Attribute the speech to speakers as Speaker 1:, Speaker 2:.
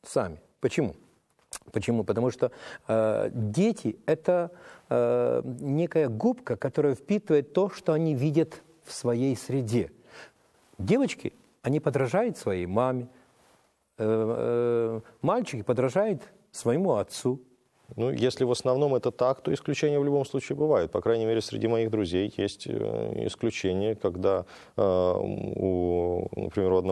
Speaker 1: сами. Почему? Почему? Потому что дети – это некая губка, которая впитывает то, что они видят в своей среде. Девочки, они подражают своей маме, мальчики подражают своему отцу.
Speaker 2: Ну, если в основном это так, то исключения в любом случае бывают. По крайней мере, среди моих друзей есть исключения, когда, например, у одного